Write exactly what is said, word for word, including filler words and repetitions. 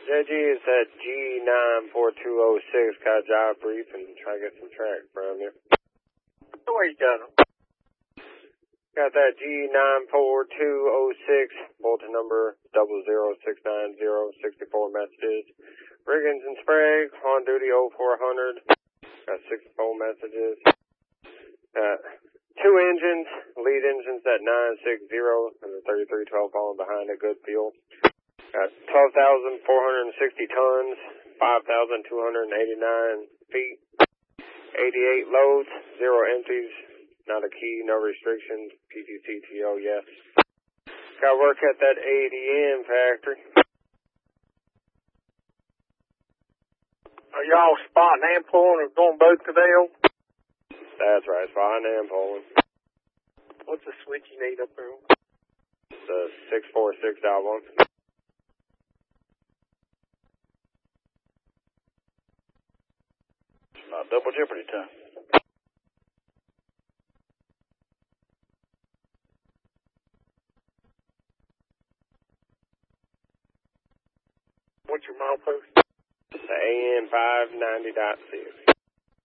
J G is at G nine four two oh six. Got a job brief and try to get some track from you. Where you got them? Got that G nine four two oh six. Bulletin number double zero six nine zero sixty-four messages. Riggins and Sprague on duty oh four hundred. Got sixty-four messages. Uh, two engines. Lead engines at nine six zero and the thirty-three twelve falling behind at good fuel. Got twelve thousand four hundred sixty tons, five thousand two hundred eighty-nine feet, eighty-eight loads, zero empties, not a key, no restrictions, P T C T O, yes. Got work at that A D M factory. Are y'all spotting and pulling or going both to Dale? That's right, spotting and pulling. What's the switch you need up there? The six four six dot one. Not double jeopardy time. What's your milepost? The A M five ninety point six.